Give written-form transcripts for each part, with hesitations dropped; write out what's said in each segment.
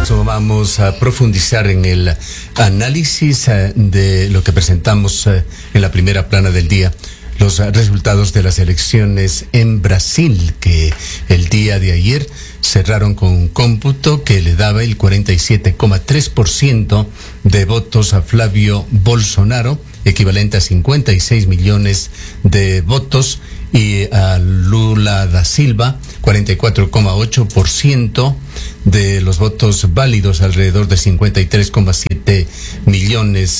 Vamos a profundizar en el análisis de lo que presentamos en la primera plana del día. Los resultados de las elecciones en Brasil, que el día de ayer cerraron con un cómputo que le daba el 47,3% de votos a Flavio Bolsonaro, equivalente a 56 millones de votos, y a Lula da Silva, 44,8% de los votos válidos, alrededor de 53,7 millones,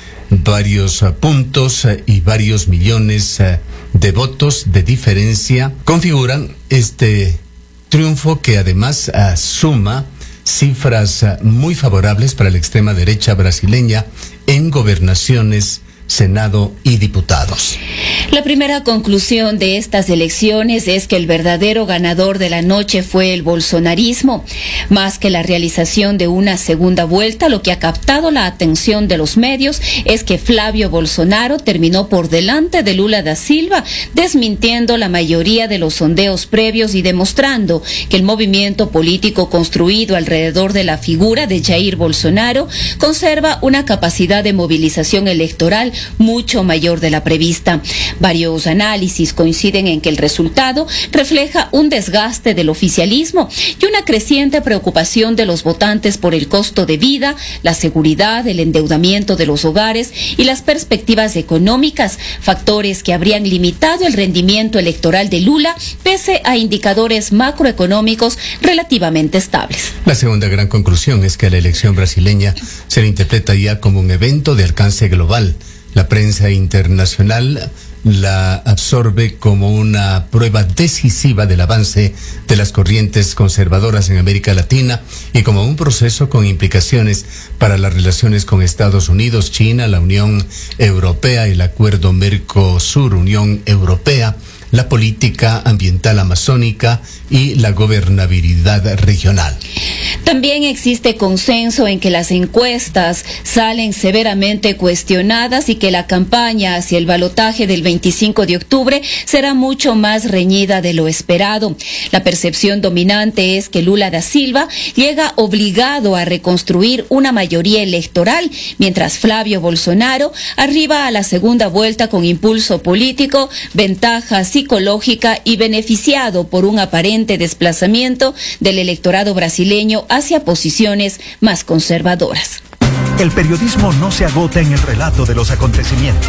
varios puntos y varios millones de votos de diferencia configuran este triunfo, que además suma cifras muy favorables para la extrema derecha brasileña en gobernaciones, Senado y diputados. La primera conclusión de estas elecciones es que el verdadero ganador de la noche fue el bolsonarismo. Más que la realización de una segunda vuelta, lo que ha captado la atención de los medios es que Flavio Bolsonaro terminó por delante de Lula da Silva, desmintiendo la mayoría de los sondeos previos y demostrando que el movimiento político construido alrededor de la figura de Jair Bolsonaro conserva una capacidad de movilización electoral mucho mayor de la prevista. Varios análisis coinciden en que el resultado refleja un desgaste del oficialismo y una creciente preocupación de los votantes por el costo de vida, la seguridad, el endeudamiento de los hogares y las perspectivas económicas, factores que habrían limitado el rendimiento electoral de Lula pese a indicadores macroeconómicos relativamente estables. La segunda gran conclusión es que la elección brasileña se le interpreta ya como un evento de alcance global. La prensa internacional la absorbe como una prueba decisiva del avance de las corrientes conservadoras en América Latina y como un proceso con implicaciones para las relaciones con Estados Unidos, China, la Unión Europea, el acuerdo Mercosur-Unión Europea, la política ambiental amazónica y la gobernabilidad regional. También existe consenso en que las encuestas salen severamente cuestionadas y que la campaña hacia el balotaje del 25 de octubre será mucho más reñida de lo esperado. La percepción dominante es que Lula da Silva llega obligado a reconstruir una mayoría electoral, mientras Flavio Bolsonaro arriba a la segunda vuelta con impulso político, ventaja psicológica y beneficiado por un aparente desplazamiento del electorado brasileño hacia posiciones más conservadoras. El periodismo no se agota en el relato de los acontecimientos.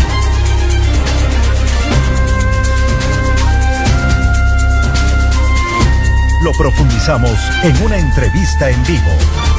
Lo profundizamos en una entrevista en vivo.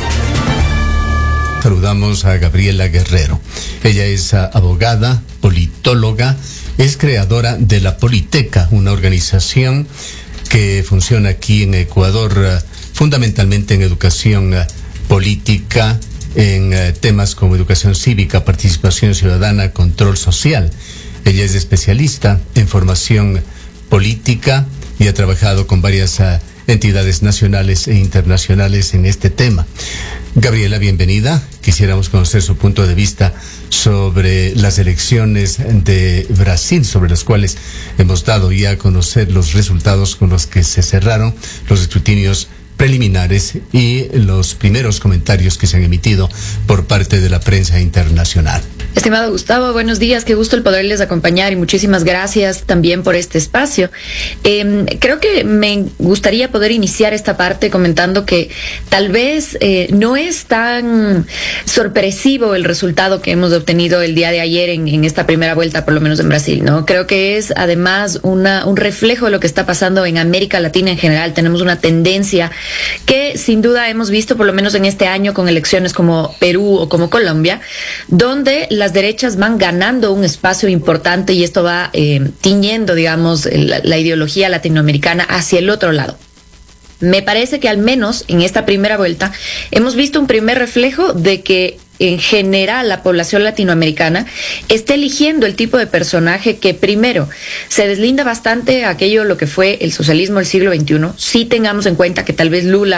Saludamos a Gabriela Guerrero. Ella es abogada, politóloga, es creadora de La Politeca, una organización que funciona aquí en Ecuador, fundamentalmente en educación política, en temas como educación cívica, participación ciudadana, control social. Ella es especialista en formación política y ha trabajado con varias entidades nacionales e internacionales en este tema. Gabriela, bienvenida. Quisiéramos conocer su punto de vista sobre las elecciones de Brasil, sobre las cuales hemos dado ya a conocer los resultados con los que se cerraron los escrutinios preliminares y los primeros comentarios que se han emitido por parte de la prensa internacional. Estimado Gustavo, buenos días, qué gusto el poderles acompañar y muchísimas gracias también por este espacio. Creo que me gustaría poder iniciar esta parte comentando que tal vez no es tan sorpresivo el resultado que hemos obtenido el día de ayer en esta primera vuelta, por lo menos en Brasil, ¿no? Creo que es además un reflejo de lo que está pasando en América Latina en general. Tenemos una tendencia que sin duda hemos visto por lo menos en este año con elecciones como Perú o como Colombia, donde las derechas van ganando un espacio importante y esto va tiñendo, digamos, la ideología latinoamericana hacia el otro lado. Me parece que al menos en esta primera vuelta hemos visto un primer reflejo de que en general la población latinoamericana está eligiendo el tipo de personaje que primero se deslinda bastante a aquello lo que fue el socialismo del siglo XXI. Sí tengamos en cuenta que tal vez Lula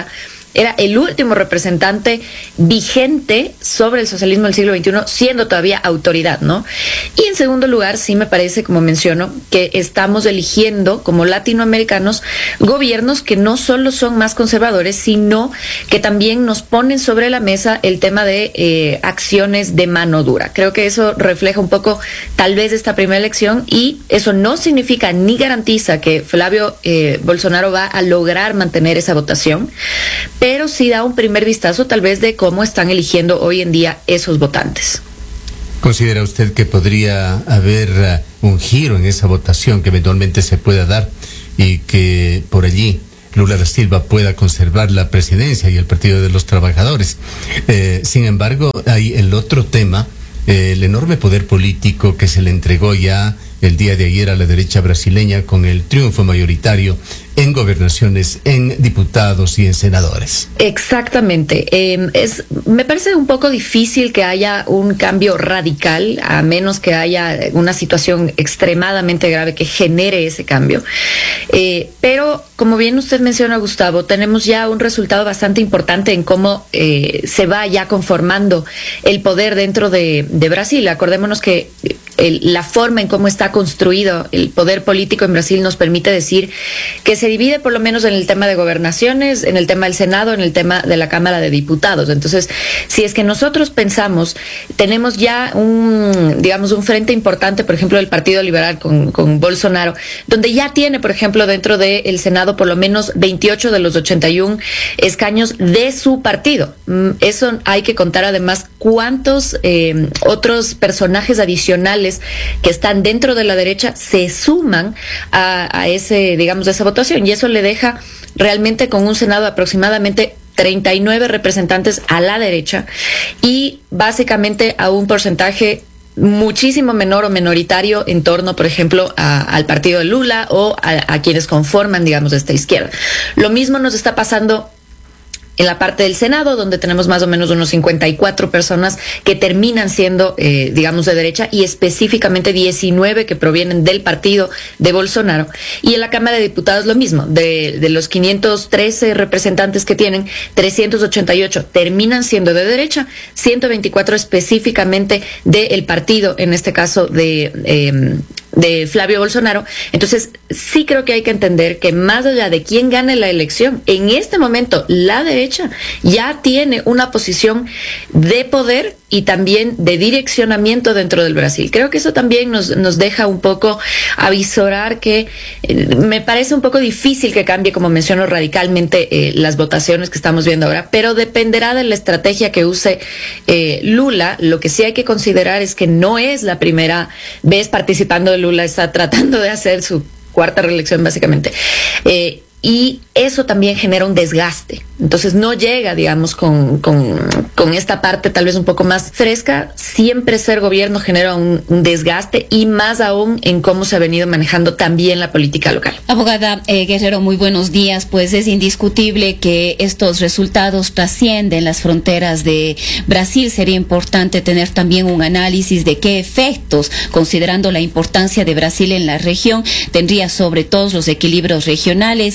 era el último representante vigente sobre el socialismo del siglo XXI, siendo todavía autoridad, ¿no? Y en segundo lugar, sí me parece, como menciono, que estamos eligiendo como latinoamericanos gobiernos que no solo son más conservadores, sino que también nos ponen sobre la mesa el tema de acciones de mano dura. Creo que eso refleja un poco tal vez esta primera elección, y eso no significa ni garantiza que Flavio Bolsonaro va a lograr mantener esa votación, pero sí da un primer vistazo tal vez de cómo están eligiendo hoy en día esos votantes. ¿Considera usted que podría haber un giro en esa votación que eventualmente se pueda dar y que por allí Lula da Silva pueda conservar la presidencia y el Partido de los Trabajadores? Sin embargo, hay el otro tema, el enorme poder político que se le entregó ya el día de ayer a la derecha brasileña con el triunfo mayoritario en gobernaciones, en diputados y en senadores. Exactamente. Me parece un poco difícil que haya un cambio radical, a menos que haya una situación extremadamente grave que genere ese cambio. Pero, como bien usted menciona, Gustavo, tenemos ya un resultado bastante importante en cómo se va ya conformando el poder dentro de Brasil. Acordémonos que la forma en cómo está construido el poder político en Brasil nos permite decir que se divide por lo menos en el tema de gobernaciones, en el tema del Senado, en el tema de la Cámara de Diputados. Entonces, si es que nosotros pensamos, tenemos ya un frente importante, por ejemplo, del Partido Liberal con Bolsonaro, donde ya tiene, por ejemplo, dentro del Senado por lo menos 28 de los 81 escaños de su partido. Eso hay que contar además cuántos otros personajes adicionales que están dentro de la derecha se suman a esa votación, y eso le deja realmente con un Senado aproximadamente 39 representantes a la derecha y básicamente a un porcentaje muchísimo menor o minoritario en torno, por ejemplo, al partido de Lula o a quienes conforman, digamos, esta izquierda. Lo mismo nos está pasando en la parte del Senado, donde tenemos más o menos unos 54 personas que terminan siendo, de derecha, y específicamente 19 que provienen del partido de Bolsonaro. Y en la Cámara de Diputados lo mismo, de los 513 representantes que tienen, 388 terminan siendo de derecha, 124 específicamente del partido, en este caso de Flavio Bolsonaro. Entonces, sí creo que hay que entender que más allá de quién gane la elección, en este momento la derecha ya tiene una posición de poder y también de direccionamiento dentro del Brasil. Creo que eso también nos deja un poco avisorar que me parece un poco difícil que cambie, como menciono, radicalmente las votaciones que estamos viendo ahora, pero dependerá de la estrategia que use Lula. Lo que sí hay que considerar es que no es la primera vez participando de Lula, está tratando de hacer su cuarta reelección básicamente. Y eso también genera un desgaste. Entonces no llega, digamos, con esta parte tal vez un poco más fresca. Siempre ser gobierno genera un desgaste, y más aún en cómo se ha venido manejando también la política local. Abogada Guerrero, muy buenos días. Pues es indiscutible que estos resultados trascienden las fronteras de Brasil. Sería importante tener también un análisis de qué efectos, considerando la importancia de Brasil en la región, tendría sobre todos los equilibrios regionales.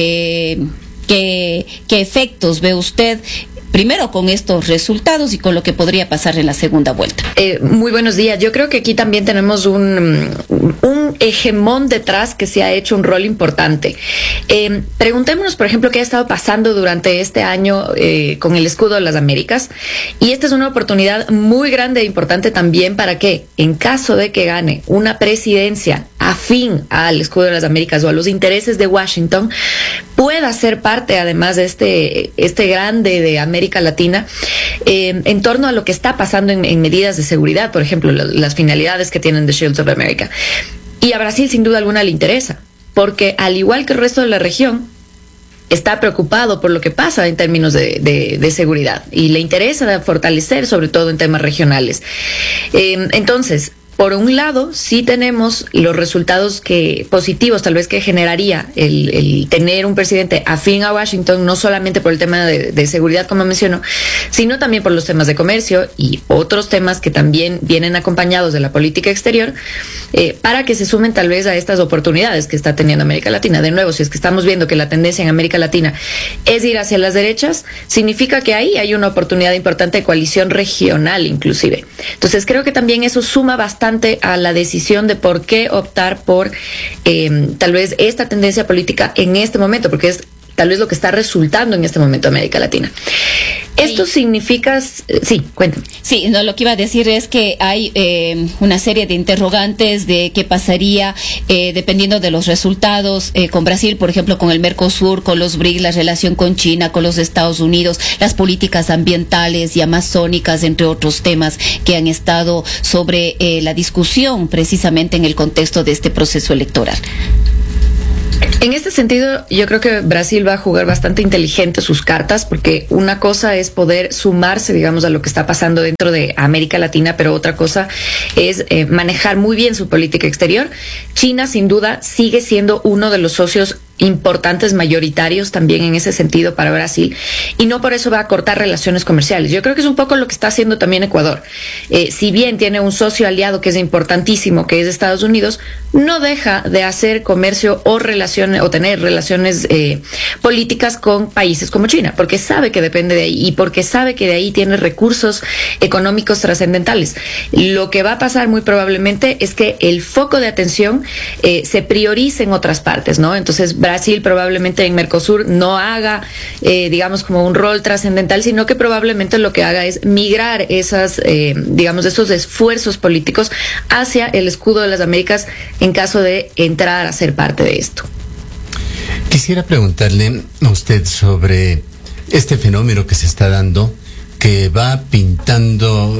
¿Qué efectos ve usted primero con estos resultados y con lo que podría pasar en la segunda vuelta? Muy buenos días. Yo creo que aquí también tenemos un hegemón detrás que se ha hecho un rol importante. Preguntémonos, por ejemplo, qué ha estado pasando durante este año con el escudo de las Américas. Y esta es una oportunidad muy grande e importante también para que, en caso de que gane una presidencia afín al escudo de las Américas o a los intereses de Washington, pueda ser parte, además de este grande de América Latina, en torno a lo que está pasando en medidas de seguridad, por ejemplo, las finalidades que tienen The Shields of America. Y a Brasil sin duda alguna le interesa, porque al igual que el resto de la región, está preocupado por lo que pasa en términos de seguridad, y le interesa fortalecer, sobre todo en temas regionales. Entonces, por un lado, sí tenemos los resultados positivos, tal vez que generaría el tener un presidente afín a Washington, no solamente por el tema de seguridad, como menciono, sino también por los temas de comercio y otros temas que también vienen acompañados de la política exterior, para que se sumen tal vez a estas oportunidades que está teniendo América Latina. De nuevo, si es que estamos viendo que la tendencia en América Latina es ir hacia las derechas, significa que ahí hay una oportunidad importante de coalición regional, inclusive. Entonces, creo que también eso suma bastante a la decisión de por qué optar por tal vez esta tendencia política en este momento, porque es tal vez lo que está resultando en este momento América Latina. Esto significa... Sí, cuéntame. Sí, no, lo que iba a decir es que hay una serie de interrogantes de qué pasaría dependiendo de los resultados con Brasil, por ejemplo, con el Mercosur, con los BRICS, la relación con China, con los Estados Unidos, las políticas ambientales y amazónicas, entre otros temas que han estado sobre la discusión precisamente en el contexto de este proceso electoral. En este sentido, yo creo que Brasil va a jugar bastante inteligente sus cartas, porque una cosa es poder sumarse, digamos, a lo que está pasando dentro de América Latina, pero otra cosa es manejar muy bien su política exterior. China, sin duda, sigue siendo uno de los socios importantes, mayoritarios también en ese sentido para Brasil, y no por eso va a cortar relaciones comerciales. Yo creo que es un poco lo que está haciendo también Ecuador. Si bien tiene un socio aliado que es importantísimo, que es Estados Unidos, no deja de hacer comercio o relaciones o tener relaciones políticas con países como China, porque sabe que depende de ahí y porque sabe que de ahí tiene recursos económicos trascendentales. Lo que va a pasar muy probablemente es que el foco de atención se priorice en otras partes, ¿no? Entonces Brasil probablemente en Mercosur no haga, digamos, como un rol trascendental, sino que probablemente lo que haga es migrar esas, digamos, esos esfuerzos políticos hacia el escudo de las Américas en caso de entrar a ser parte de esto. Quisiera preguntarle a usted sobre este fenómeno que se está dando, que va pintando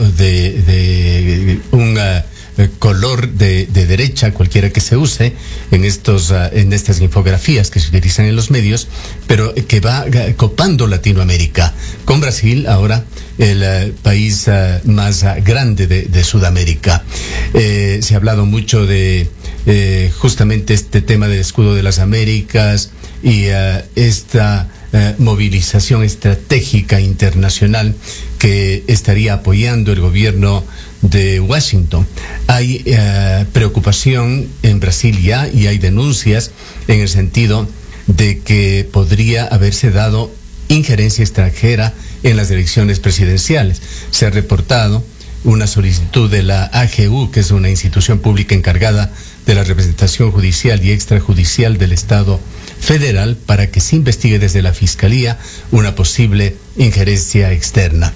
de un color de derecha, cualquiera que se use en estas infografías que se utilizan en los medios, pero que va copando Latinoamérica, con Brasil ahora el país más grande de Sudamérica. Se ha hablado mucho de justamente este tema del escudo de las Américas y esta movilización estratégica internacional que estaría apoyando el gobierno de Washington. Hay preocupación en Brasil ya, y hay denuncias en el sentido de que podría haberse dado injerencia extranjera en las elecciones presidenciales. Se ha reportado una solicitud de la AGU, que es una institución pública encargada de la representación judicial y extrajudicial del Estado federal, para que se investigue desde la Fiscalía una posible injerencia externa.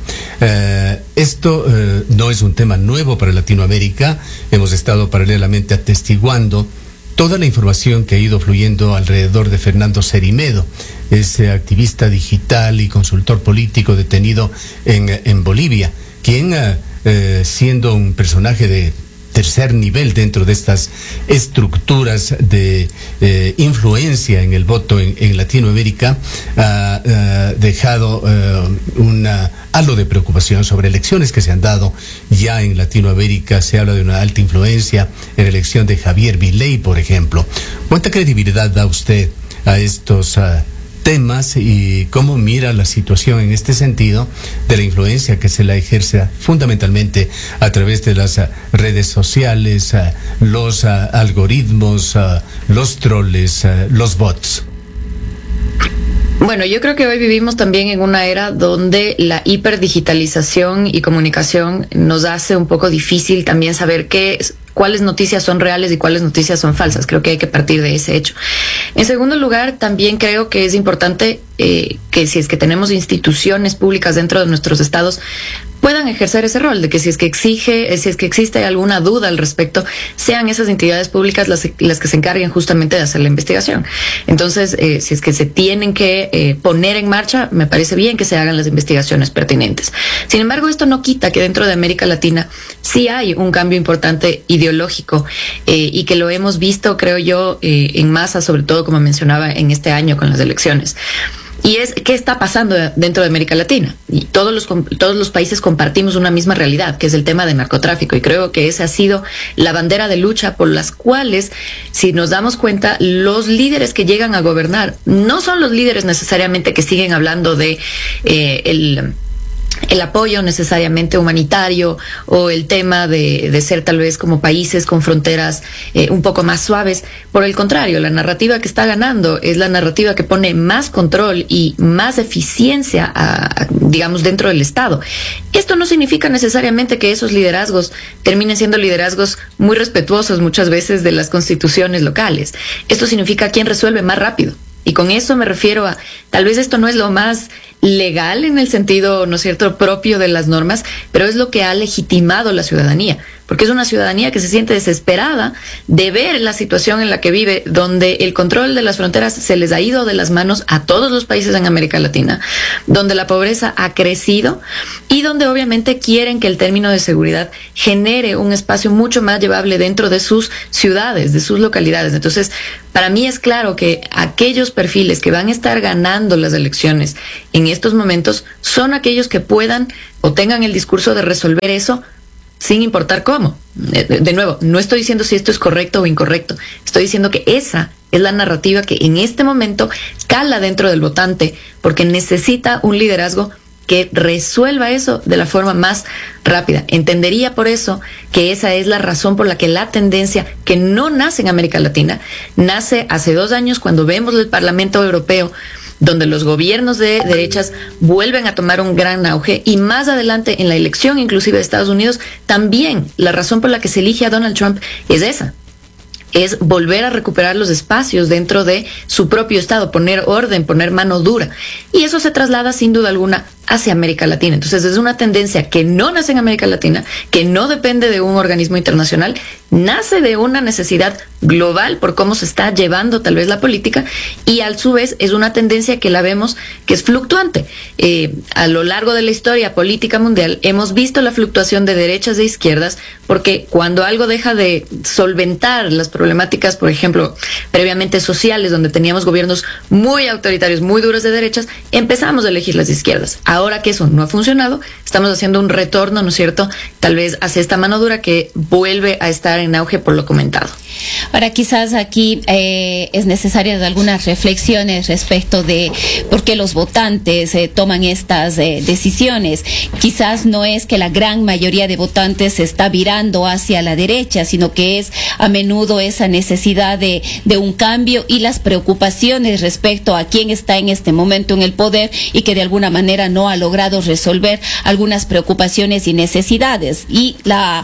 Esto no es un tema nuevo para Latinoamérica. Hemos estado paralelamente atestiguando toda la información que ha ido fluyendo alrededor de Fernando Cerimedo, ese activista digital y consultor político detenido en Bolivia, quien siendo un personaje de tercer nivel dentro de estas estructuras de influencia en el voto en Latinoamérica, ha dejado un halo de preocupación sobre elecciones que se han dado ya en Latinoamérica. Se habla de una alta influencia en la elección de Javier Milei, por ejemplo. ¿Cuánta credibilidad da usted a estos temas y cómo mira la situación en este sentido de la influencia que se la ejerce fundamentalmente a través de las redes sociales, los algoritmos, los troles, los bots? Bueno, yo creo que hoy vivimos también en una era donde la hiperdigitalización y comunicación nos hace un poco difícil también saber cuáles noticias son reales y cuáles noticias son falsas. Creo que hay que partir de ese hecho. En segundo lugar, también creo que es importante que si es que tenemos instituciones públicas dentro de nuestros estados, puedan ejercer ese rol, de que si es que existe alguna duda al respecto, sean esas entidades públicas las que se encarguen justamente de hacer la investigación. Entonces, si es que se tienen que poner en marcha, me parece bien que se hagan las investigaciones pertinentes. Sin embargo, esto no quita que dentro de América Latina sí hay un cambio importante ideológico y que lo hemos visto, creo yo, en masa, sobre todo como mencionaba en este año con las elecciones. Y es qué está pasando dentro de América Latina. Y todos los países compartimos una misma realidad, que es el tema de narcotráfico. Y creo que esa ha sido la bandera de lucha por las cuales, si nos damos cuenta, los líderes que llegan a gobernar no son los líderes necesariamente que siguen hablando de el apoyo necesariamente humanitario o el tema de ser tal vez como países con fronteras un poco más suaves. Por el contrario, la narrativa que está ganando es la narrativa que pone más control y más eficiencia, digamos, dentro del Estado. Esto no significa necesariamente que esos liderazgos terminen siendo liderazgos muy respetuosos muchas veces de las constituciones locales. Esto significa quién resuelve más rápido. Y con eso me refiero a, tal vez esto no es lo más legal en el sentido, ¿no es cierto?, propio de las normas, pero es lo que ha legitimado la ciudadanía, porque es una ciudadanía que se siente desesperada de ver la situación en la que vive, donde el control de las fronteras se les ha ido de las manos a todos los países en América Latina, donde la pobreza ha crecido y donde obviamente quieren que el término de seguridad genere un espacio mucho más llevable dentro de sus ciudades, de sus localidades. Entonces, para mí es claro que aquellos perfiles que van a estar ganando las elecciones en estos momentos son aquellos que puedan o tengan el discurso de resolver eso sin importar cómo. De nuevo, no estoy diciendo si esto es correcto o incorrecto. Estoy diciendo que esa es la narrativa que en este momento cala dentro del votante, porque necesita un liderazgo que resuelva eso de la forma más rápida. Entendería por eso que esa es la razón por la que la tendencia, que no nace en América Latina, nace hace 2 años cuando vemos el Parlamento Europeo, donde los gobiernos de derechas vuelven a tomar un gran auge, y más adelante en la elección inclusive de Estados Unidos, también la razón por la que se elige a Donald Trump es esa. Es volver a recuperar los espacios dentro de su propio estado, poner orden, poner mano dura. Y eso se traslada sin duda alguna hacia América Latina. Entonces es una tendencia que no nace en América Latina, que no depende de un organismo internacional, nace de una necesidad global por cómo se está llevando tal vez la política, y a su vez es una tendencia que la vemos que es fluctuante. A lo largo de la historia política mundial hemos visto la fluctuación de derechas e izquierdas, porque cuando algo deja de solventar las problemáticas, por ejemplo, previamente sociales, donde teníamos gobiernos muy autoritarios, muy duros de derechas, empezamos a elegir las izquierdas. Ahora que eso no ha funcionado, estamos haciendo un retorno, ¿no es cierto?, tal vez hacia esta mano dura que vuelve a estar en auge por lo comentado. Ahora, quizás aquí es necesaria algunas reflexiones respecto de por qué los votantes toman estas decisiones. Quizás no es que la gran mayoría de votantes se está virando hacia la derecha, sino que es a menudo esa necesidad de un cambio y las preocupaciones respecto a quién está en este momento en el poder y que de alguna manera no ha logrado resolver algunas preocupaciones y necesidades, y la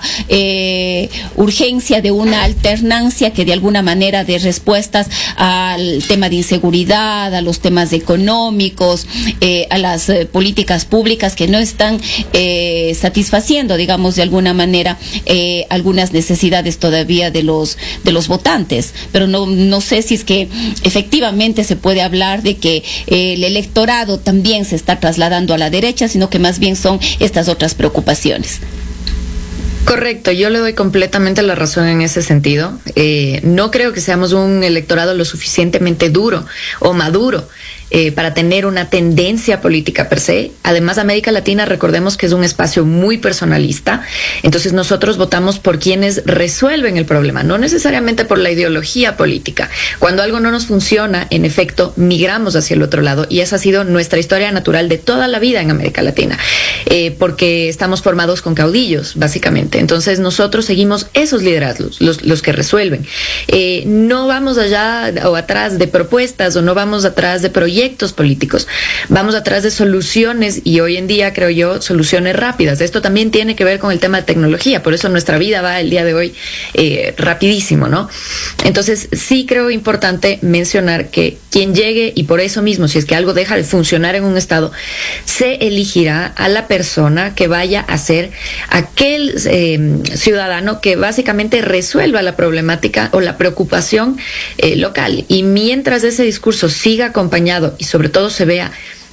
urgencia de una alternancia que de alguna manera dé respuestas al tema de inseguridad, a los temas económicos, a las políticas públicas que no están satisfaciendo, digamos, de alguna manera algunas necesidades todavía de los votantes. Pero no sé si es que efectivamente se puede hablar de que el electorado también se está trasladando a la derecha, sino que más bien son estas otras preocupaciones. Correcto, yo le doy completamente la razón en ese sentido. No creo que seamos un electorado lo suficientemente duro o maduro para tener una tendencia política per se. Además, América Latina, recordemos que es un espacio muy personalista, entonces nosotros votamos por quienes resuelven el problema, no necesariamente por la ideología política. Cuando algo no nos funciona, en efecto, migramos hacia el otro lado, y esa ha sido nuestra historia natural de toda la vida en América Latina, porque estamos formados con caudillos, básicamente. Entonces nosotros seguimos esos liderazgos, los que resuelven. No vamos allá o atrás de propuestas, o no vamos atrás de proyectos políticos, vamos atrás de soluciones, y hoy en día creo yo soluciones rápidas. Esto también tiene que ver con el tema de tecnología, por eso nuestra vida va el día de hoy rapidísimo, ¿no? Entonces sí creo importante mencionar que quien llegue, y por eso mismo, si es que algo deja de funcionar en un estado, se elegirá a la persona que vaya a ser aquel ciudadano que básicamente resuelva la problemática o la preocupación local. Y mientras ese discurso siga acompañado y sobre todo se vea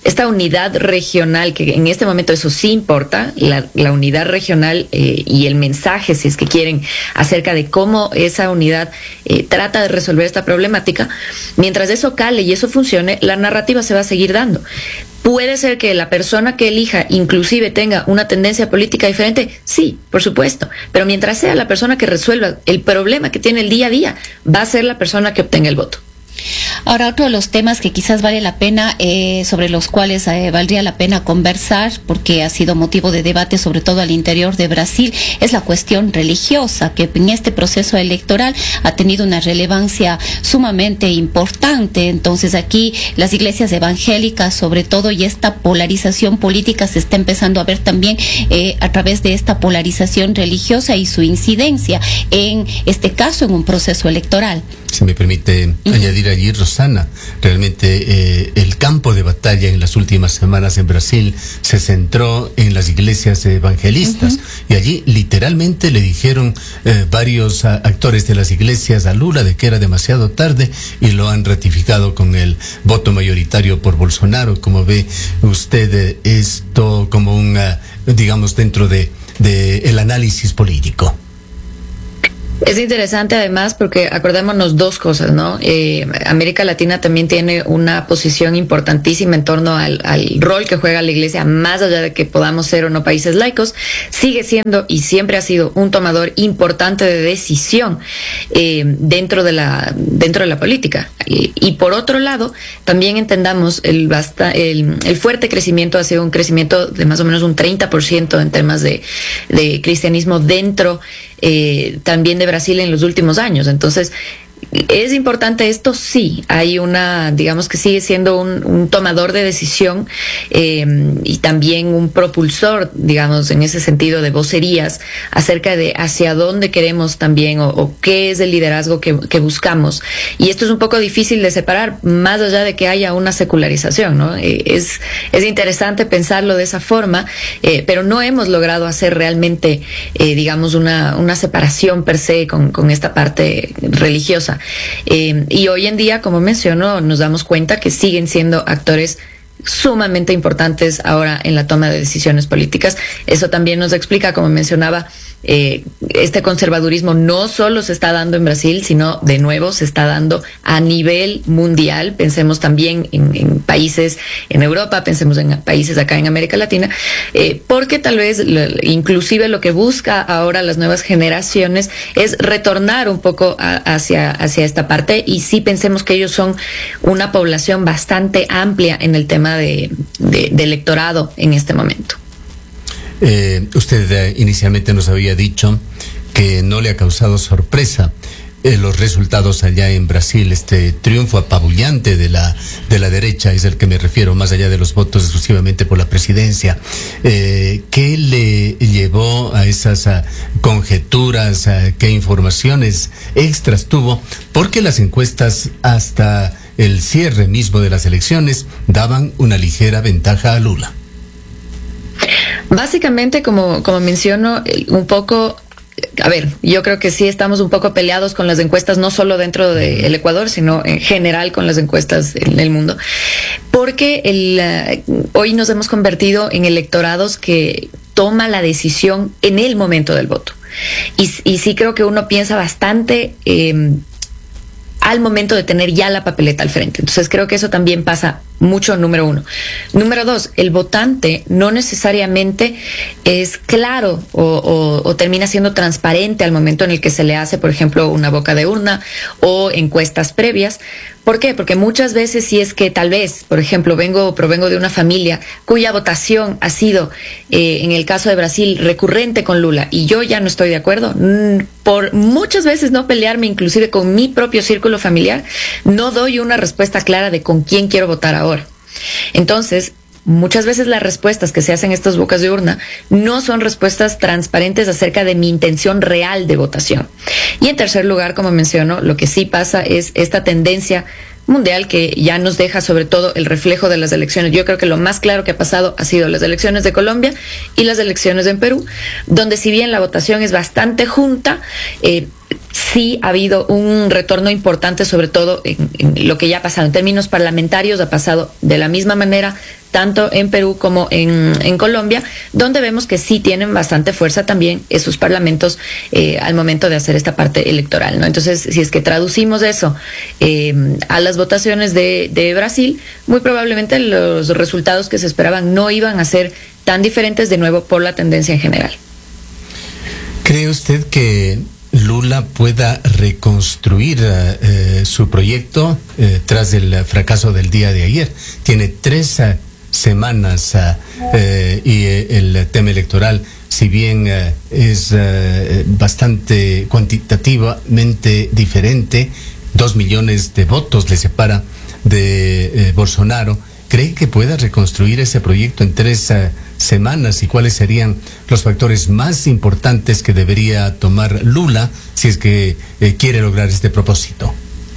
esta unidad regional, que en este momento eso sí importa, la unidad regional y el mensaje, si es que quieren, acerca de cómo esa unidad trata de resolver esta problemática, mientras eso cale y eso funcione, la narrativa se va a seguir dando. ¿Puede ser que la persona que elija inclusive tenga una tendencia política diferente? Sí, por supuesto. Pero mientras sea la persona que resuelva el problema que tiene el día a día, va a ser la persona que obtenga el voto. Ahora, otro de los temas que quizás vale la pena, sobre los cuales valdría la pena conversar, porque ha sido motivo de debate sobre todo al interior de Brasil, es la cuestión religiosa, que en este proceso electoral ha tenido una relevancia sumamente importante. Entonces aquí las iglesias evangélicas sobre todo, y esta polarización política se está empezando a ver también a través de esta polarización religiosa y su incidencia en este caso en un proceso electoral. Si me permite añadir allí, Rosana, realmente el campo de batalla en las últimas semanas en Brasil se centró en las iglesias evangelistas, y allí literalmente le dijeron varios actores de las iglesias a Lula de que era demasiado tarde, y lo han ratificado con el voto mayoritario por Bolsonaro. ¿Cómo ve usted esto como un, digamos, dentro de el análisis político? Es interesante además porque acordémonos dos cosas, ¿no? América Latina también tiene una posición importantísima en torno al rol que juega la Iglesia, más allá de que podamos ser o no países laicos, sigue siendo y siempre ha sido un tomador importante de decisión dentro de la política. Y por otro lado, también entendamos el fuerte crecimiento, ha sido un crecimiento de más o menos un 30% en temas de cristianismo dentro también de Brasil en los últimos años. Entonces, ¿es importante esto? Sí, hay digamos que sigue siendo un tomador de decisión y también un propulsor, digamos, en ese sentido de vocerías acerca de hacia dónde queremos también o qué es el liderazgo que buscamos. Y esto es un poco difícil de separar, más allá de que haya una secularización, ¿no? Es interesante pensarlo de esa forma, pero no hemos logrado hacer realmente, digamos, una separación per se con esta parte religiosa. Y hoy en día, como menciono, nos damos cuenta que siguen siendo actores sumamente importantes ahora en la toma de decisiones políticas. Eso también nos explica, como mencionaba, este conservadurismo no solo se está dando en Brasil, sino de nuevo se está dando a nivel mundial. Pensemos también en países en Europa, pensemos en países acá en América Latina, porque tal vez inclusive lo que busca ahora las nuevas generaciones es retornar un poco hacia esta parte, y sí pensemos que ellos son una población bastante amplia en el tema de electorado en este momento. Usted inicialmente nos había dicho que no le ha causado sorpresa los resultados allá en Brasil, este triunfo apabullante de la derecha, es el que me refiero, más allá de los votos exclusivamente por la presidencia. ¿Qué le llevó a esas conjeturas? ¿Qué informaciones extras tuvo? Porque las encuestas hasta el cierre mismo de las elecciones daban una ligera ventaja a Lula. Básicamente, como menciono, un poco, a ver, yo creo que sí estamos un poco peleados con las encuestas, no solo dentro del Ecuador, sino en general con las encuestas en el mundo, porque hoy nos hemos convertido en electorados que toma la decisión en el momento del voto. Y sí creo que uno piensa bastante al momento de tener ya la papeleta al frente. Entonces creo que eso también pasa mucho, número uno. Número dos, el votante no necesariamente es claro o termina siendo transparente al momento en el que se le hace, por ejemplo, una boca de urna o encuestas previas. ¿Por qué? Porque muchas veces, si es que tal vez, por ejemplo, provengo de una familia cuya votación ha sido, en el caso de Brasil, recurrente con Lula, y yo ya no estoy de acuerdo, por muchas veces no pelearme inclusive con mi propio círculo familiar, no doy una respuesta clara de con quién quiero votar ahora. Entonces, muchas veces las respuestas que se hacen en estas bocas de urna no son respuestas transparentes acerca de mi intención real de votación. Y en tercer lugar, como menciono, lo que sí pasa es esta tendencia mundial que ya nos deja sobre todo el reflejo de las elecciones. Yo creo que lo más claro que ha pasado ha sido las elecciones de Colombia y las elecciones en Perú, donde si bien la votación es bastante junta, sí ha habido un retorno importante, sobre todo en lo que ya ha pasado. En términos parlamentarios ha pasado de la misma manera, tanto en Perú como en Colombia, donde vemos que sí tienen bastante fuerza también esos parlamentos al momento de hacer esta parte electoral, ¿no? Entonces, si es que traducimos eso a las votaciones de Brasil, muy probablemente los resultados que se esperaban no iban a ser tan diferentes, de nuevo, por la tendencia en general. ¿Cree usted que Lula pueda reconstruir su proyecto tras el fracaso del día de ayer? Tiene 3 semanas y el tema electoral, si bien es bastante cuantitativamente diferente, 2 millones de votos le separa de Bolsonaro. ¿Cree que pueda reconstruir ese proyecto en 3 semanas? ¿Y cuáles serían los factores más importantes que debería tomar Lula si es que quiere lograr este propósito?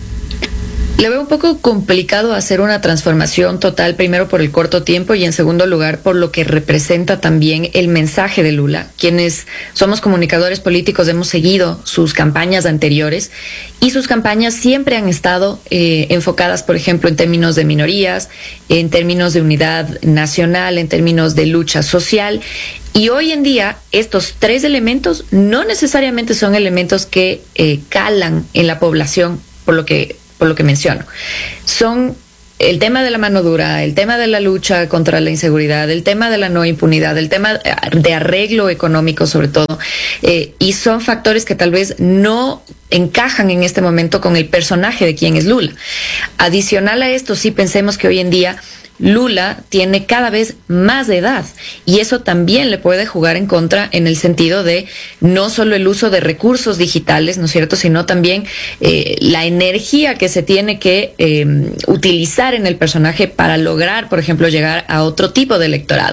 Le veo un poco complicado hacer una transformación total, primero por el corto tiempo y en segundo lugar por lo que representa también el mensaje de Lula. Quienes somos comunicadores políticos hemos seguido sus campañas anteriores y sus campañas siempre han estado enfocadas, por ejemplo, en términos de minorías, en términos de unidad nacional, en términos de lucha social. Y hoy en día estos 3 elementos no necesariamente son elementos que calan en la población, por lo que menciono. Son el tema de la mano dura, el tema de la lucha contra la inseguridad, el tema de la no impunidad, el tema de arreglo económico sobre todo, y son factores que tal vez no encajan en este momento con el personaje de quien es Lula. Adicional a esto, sí pensemos que hoy en día Lula tiene cada vez más edad y eso también le puede jugar en contra en el sentido de no solo el uso de recursos digitales, ¿no es cierto?, sino también la energía que se tiene que utilizar en el personaje para lograr, por ejemplo, llegar a otro tipo de electorado.